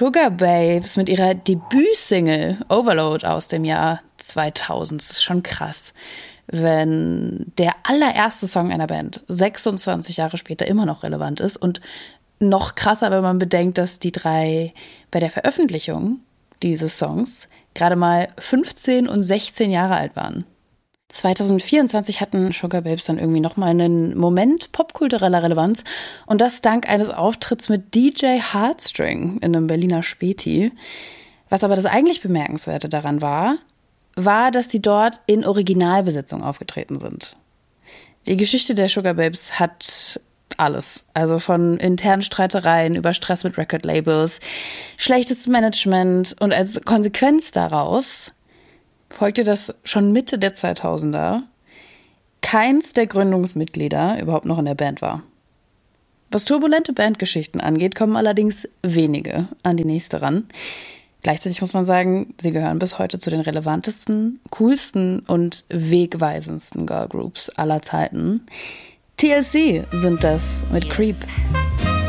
Sugababes mit ihrer Debütsingle Overload aus dem Jahr 2000. Das ist schon krass, wenn der allererste Song einer Band 26 Jahre später immer noch relevant ist. Und noch krasser, wenn man bedenkt, dass die drei bei der Veröffentlichung dieses Songs gerade mal 15 und 16 Jahre alt waren. 2024 hatten Sugababes dann irgendwie nochmal einen Moment popkultureller Relevanz und das dank eines Auftritts mit DJ Heartstring in einem Berliner Späti. Was aber das eigentlich Bemerkenswerte daran war, dass die dort in Originalbesetzung aufgetreten sind. Die Geschichte der Sugababes hat alles, also von internen Streitereien über Stress mit Record-Labels, schlechtes Management und als Konsequenz daraus folgte, dass schon Mitte der 2000er keins der Gründungsmitglieder überhaupt noch in der Band war. Was turbulente Bandgeschichten angeht, kommen allerdings wenige an die nächste ran. Gleichzeitig muss man sagen, sie gehören bis heute zu den relevantesten, coolsten und wegweisendsten Girlgroups aller Zeiten. TLC sind das mit Creep.